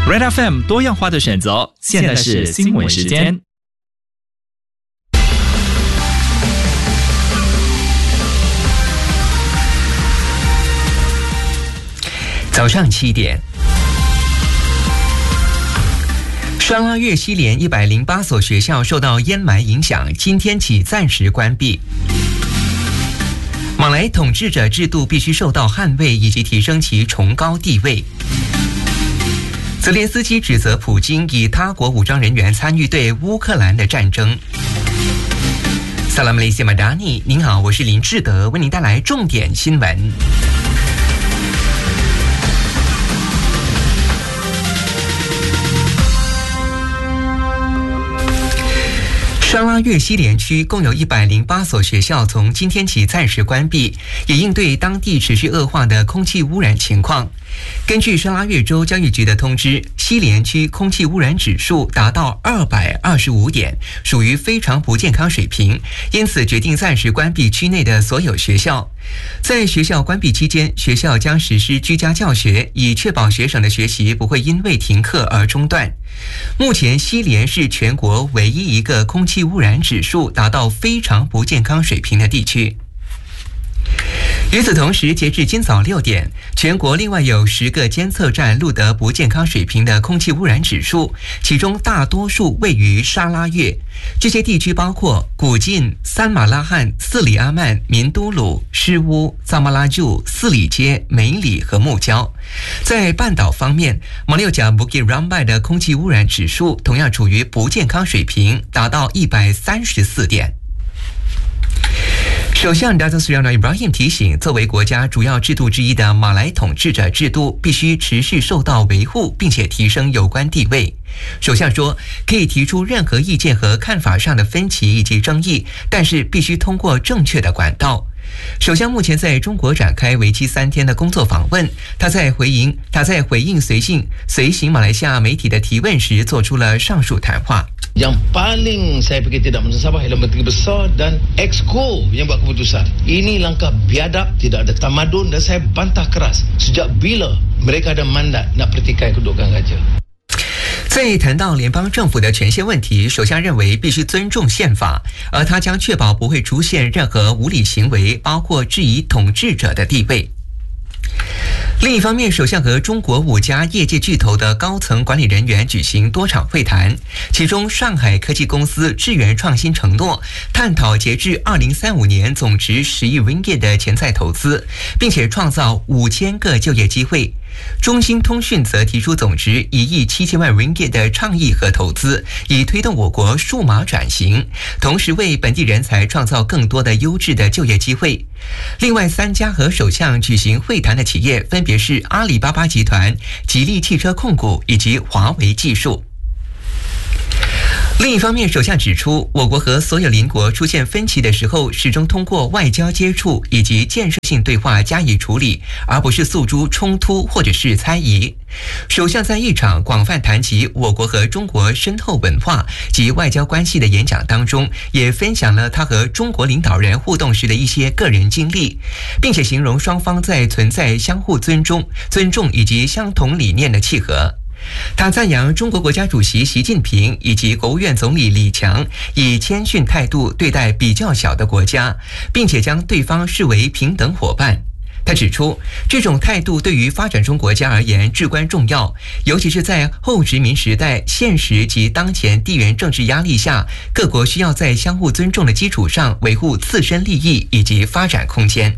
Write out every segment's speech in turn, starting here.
Red FM 多样化的选择，现在是新闻时间。 早上7点，沙拉越西连108所学校受到淹埋影响，今天起暂时关闭。马来统治者制度必须受到捍卫以及提升其崇高地位。泽连斯基指责普京以他国武装人员参与对乌克兰的战争。萨拉姆雷西马达尼，您好，我是林志德，为您带来重点新闻。沙拉越西连区共有108所学校从今天起暂时关闭，以应对当地持续恶化的空气污染情况。根据沙拉越州教育局的通知，西连区空气污染指数达到225点，属于非常不健康水平，因此决定暂时关闭区内的所有学校。在学校关闭期间，学校将实施居家教学，以确保学生的学习不会因为停课而中断。目前，西连是全国唯一一个空气污染指数达到非常不健康水平的地区。与此同时，截至今早6点，全国另外有10个监测站录得不健康水平的空气污染指数，其中大多数位于沙拉越。这些地区包括古晋、三马拉罕、斯里阿曼、民都鲁、施乌、萨马拉柱、四里街、梅里和木礁。在半岛方面，马六甲 Bukit Rambai 的空气污染指数同样处于不健康水平，达到134点。首相 Datuk Seri Anwar Ibrahim 提醒，作为国家主要制度之一的马来统治者制度必须持续受到维护，并且提升有关地位。首相说，可以提出任何意见和看法上的分歧以及争议，但是必须通过正确的管道。首相目前在中国展开为期3天的工作访问，他在回应随行马来西亚媒体的提问时做出了上述谈话。 Yang paling saya fikir tidak mensabah ialah Menteri Besar dan Exco yang buat keputusan. Ini langkah biadab, tidak ada tamadun dan saya bantah keras. Sejak bila mereka ada mandat nak pertikaian kedudukan raja? 在谈到联邦政府的权限问题，首相认为必须尊重宪法，而他将确保不会出现任何无理行为，包括质疑统治者的地位。另一方面，首相和中国5家业界巨头的高层管理人员举行多场会谈，其中上海科技公司智源创新承诺探讨截至2035年总值10亿 ringgit 的潜在投资，并且创造5000个就业机会。中兴通讯则提出总值1亿7千万 ringgit 的倡议和投资，以推动我国数码转型，同时为本地人才创造更多的优质的就业机会。另外3家和首相举行会谈的企业分别是阿里巴巴集团、吉利汽车控股以及华为技术。另一方面，首相指出，我国和所有邻国出现分歧的时候，始终通过外交接触以及建设性对话加以处理，而不是诉诸冲突或者是猜疑。首相在一场广泛谈及我国和中国深厚文化及外交关系的演讲当中，也分享了他和中国领导人互动时的一些个人经历，并且形容双方在存在相互尊重以及相同理念的契合。他赞扬中国国家主席习近平以及国务院总理李强以谦逊态度对待比较小的国家，并且将对方视为平等伙伴。他指出，这种态度对于发展中国家而言至关重要，尤其是在后殖民时代现实及当前地缘政治压力下，各国需要在相互尊重的基础上维护自身利益以及发展空间。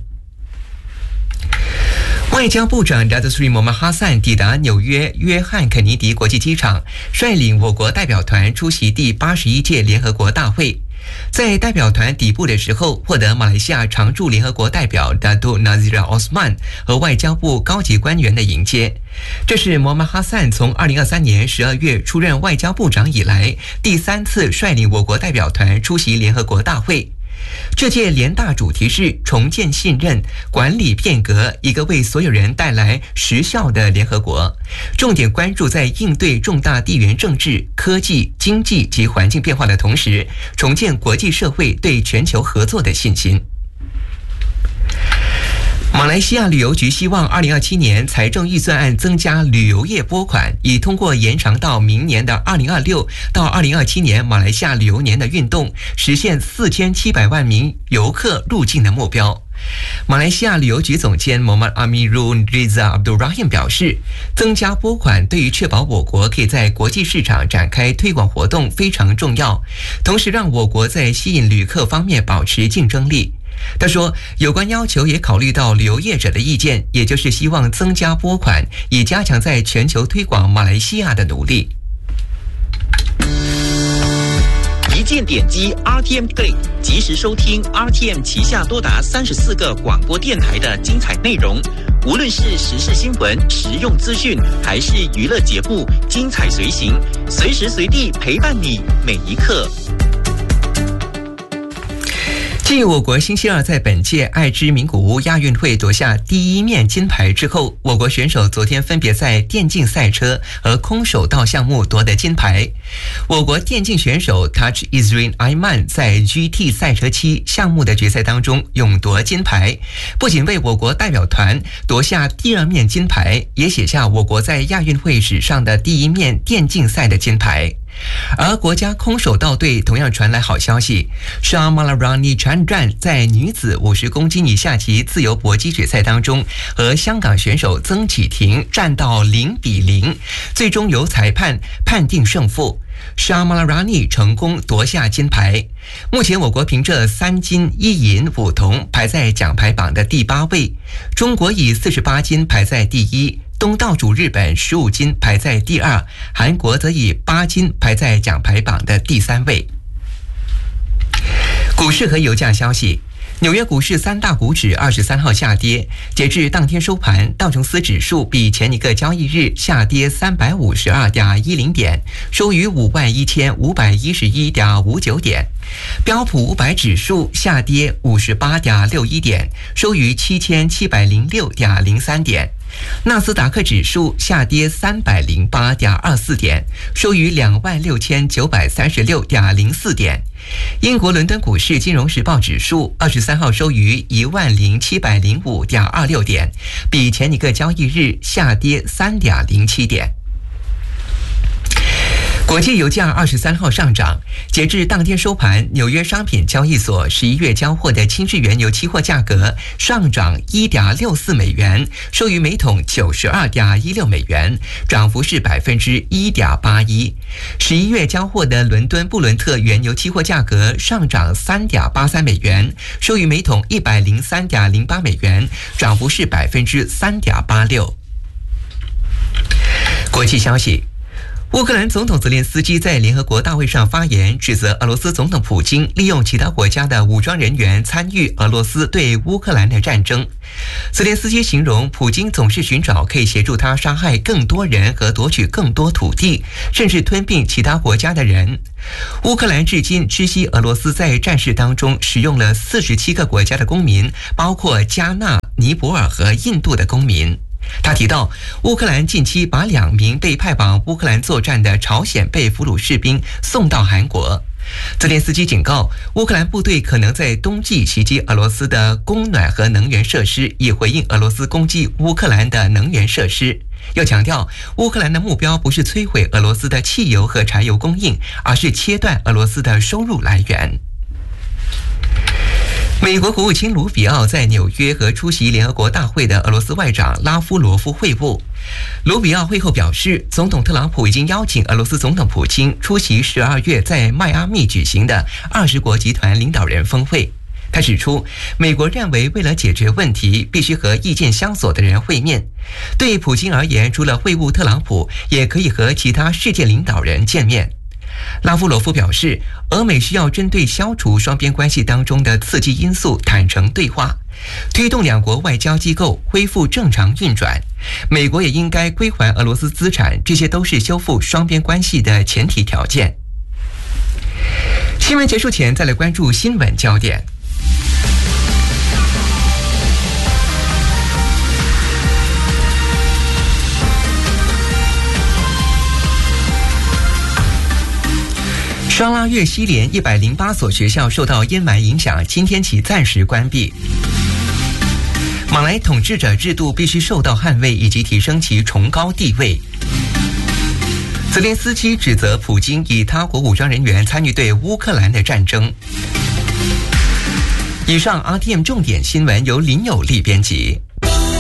外交部长 Datuk Seri Mohamad Hassan 抵达纽约约翰肯尼迪国际机场，率领我国代表团出席第81届联合国大会。在代表团抵埗的时候，获得马来西亚常驻联合国代表 Datuk Nazira Osman 和外交部高级官员的迎接。这是Mohamad Hassan 从2023年12月出任外交部长以来第3次率领我国代表团出席联合国大会。这届联大主题是重建信任、管理变革，一个为所有人带来实效的联合国，重点关注在应对重大地缘政治、科技、经济及环境变化的同时，重建国际社会对全球合作的信心。 马来西亚旅游局希望2027年财政预算案增加旅游业拨款，以通过延长到明年的2026到2027年马来西亚旅游年的运动，实现4700万名游客入境的目标。马来西亚旅游局总监 Muhammad Amirul Riza Abdul Rahim 表示，增加拨款对于确保我国可以在国际市场展开推广活动非常重要，同时让我国在吸引旅客方面保持竞争力。他说，有关要求也考虑到旅游业者的意见，也就是希望增加拨款，以加强在全球推广马来西亚的努力。 一键点击 RTM Play， 及时收听 RTM 旗下多达34个广播电台的精彩内容。无论是时事新闻、实用资讯，还是娱乐节目，精彩随行，随时随地陪伴你每一刻。 继我国星期二在本届爱知名古屋亚运会夺下第一面金牌之后，我国选手昨天分别在电竞赛车和空手道项目夺得金牌。我国电竞选手 Taj Izrin Aiman 在 GT 赛车7项目的决赛当中勇夺金牌，不仅为我国代表团夺下第2面金牌，也写下我国在亚运会史上的第1面电竞赛的金牌。而国家空手道队同样传来好消息 ，Shamalarani Chandran 在女子50公斤以下级自由搏击决赛当中，和香港选手曾启婷战到0-0，最终由裁判判定胜负。Shamalarani 成功夺下金牌。目前我国凭着3金1银5铜排在奖牌榜的第8位，中国以48金排在第1。东道主日本15金排在第2，韩国则以8金排在奖牌榜的第3位。股市和油价消息。纽约股市3大股指23号下跌，截至当天收盘，道琼斯指数比前一个交易日下跌352.10点，收于51511.59点。标普500指数下跌58.61点，收于7706.03点。纳斯达克指数下跌308.24点，收于26936.04点。英国伦敦股市金融时报指数23号收于10705.26点，比前一个交易日下跌3.07点。国际油价23号上涨，截至当天收盘，纽约商品交易所11月交货的轻质原油期货价格上涨1.64美元，收于每桶92.16美元，涨幅是1.81%。11月交货的伦敦布伦特原油期货价格上涨3.83美元，收于每桶103.08美元，涨幅是3.86%。国际消息。乌克兰总统泽连斯基在联合国大会上发言，指责俄罗斯总统普京利用其他国家的武装人员参与俄罗斯对乌克兰的战争。泽连斯基形容普京总是寻找可以协助他杀害更多人和夺取更多土地，甚至吞并其他国家的人。乌克兰至今知悉俄罗斯在战事当中使用了47个国家的公民，包括加纳、尼泊尔和印度的公民。他提到，乌克兰近期把2名被派往乌克兰作战的朝鲜被俘虏士兵送到韩国。泽连斯基警告，乌克兰部队可能在冬季袭击俄罗斯的供暖和能源设施，以回应俄罗斯攻击乌克兰的能源设施。又强调，乌克兰的目标不是摧毁俄罗斯的汽油和柴油供应，而是切断俄罗斯的收入来源。美国国务卿卢比奥在纽约和出席联合国大会的俄罗斯外长拉夫罗夫会晤。卢比奥会后表示，总统特朗普已经邀请俄罗斯总统普京出席12月在迈阿密举行的20国集团领导人峰会。他指出，美国认为为了解决问题，必须和意见相左的人会面。对普京而言，除了会晤特朗普，也可以和其他世界领导人见面。拉夫罗夫表示，俄美需要针对消除双边关系当中的刺激因素坦诚对话，推动2国外交机构恢复正常运转。美国也应该归还俄罗斯资产，这些都是修复双边关系的前提条件。新闻结束前，再来关注新闻焦点。双拉月西连108所学校受到烟霾影响，今天起暂时关闭。 马来统治者制度必须受到捍卫以及提升其崇高地位。泽连斯基指责普京以他国武装人员参与对乌克兰的战争。以上 RTM 重点新闻由林有利编辑。